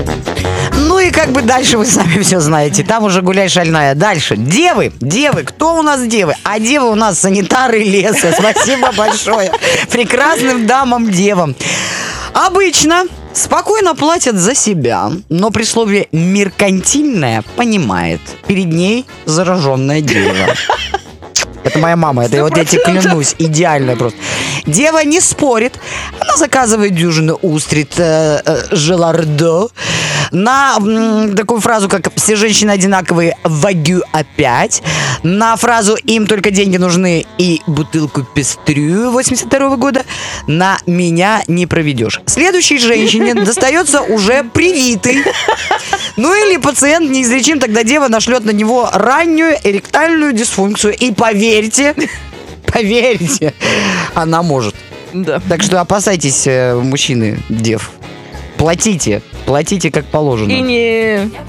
Ну и как бы дальше вы сами все знаете. Там уже гуляй шальная. Дальше. Девы. Кто у нас девы? А девы у нас санитары леса. Спасибо большое. Прекрасным дамам-девам. Обычно спокойно платят за себя, но при слове «меркантильная» понимает. Перед ней зараженная дева. Это моя мама, это вот я тебе клянусь, идеально просто. Дева не спорит, она заказывает дюжину устриц желардо на такую фразу, как «все женщины одинаковые, вагю опять», на фразу «им только деньги нужны» и бутылку пестрю 82 года «на меня не проведешь». Следующей женщине достается уже привитый. Ну или пациент неизлечим, тогда дева нашлет на него раннюю эректальную дисфункцию. И поверьте, она может. Да. Так что опасайтесь, мужчины, дев. Платите как положено. И не